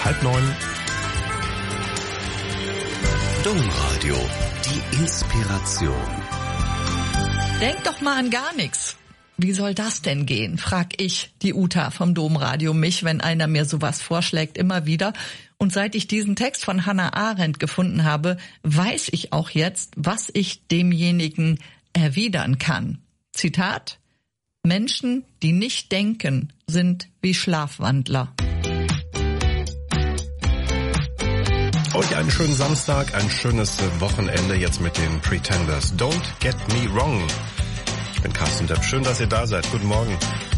8:30. Domradio, die Inspiration. Denk doch mal an gar nichts. Wie soll das denn gehen, frag ich, die Uta vom Domradio, mich, wenn einer mir sowas vorschlägt, immer wieder. Und seit ich diesen Text von Hannah Arendt gefunden habe, weiß ich auch jetzt, was ich demjenigen erwidern kann. Zitat: Menschen, die nicht denken, sind wie Schlafwandler. Euch einen schönen Samstag, ein schönes Wochenende jetzt mit den Pretenders. Don't get me wrong. Ich bin Carsten Depp. Schön, dass ihr da seid. Guten Morgen.